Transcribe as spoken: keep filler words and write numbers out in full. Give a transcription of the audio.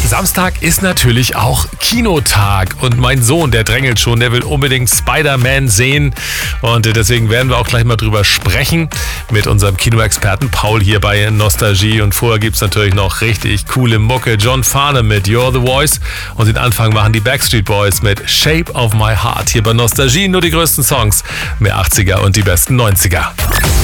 Samstag ist natürlich auch Kinotag und mein Sohn, der drängelt schon, der will unbedingt Spider-Man sehen und deswegen werden wir auch gleich mal drüber sprechen mit unserem Kinoexperten Paul hier bei Nostalgie. Und vorher gibt's natürlich noch richtig coole Mucke. John Farnham mit You're the Voice und den Anfang machen die Backstreet Boys mit Shape of My Heart hier bei Nostalgie. Nur die größten Songs, mehr achtziger und die besten neunziger.